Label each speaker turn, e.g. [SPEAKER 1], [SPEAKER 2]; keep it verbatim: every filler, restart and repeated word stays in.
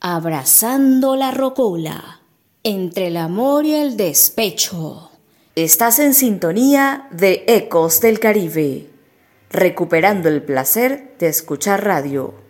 [SPEAKER 1] Abrazando la rocola, entre el amor y el despecho.
[SPEAKER 2] Estás en sintonía de Ecos del Caribe, recuperando el placer de escuchar radio.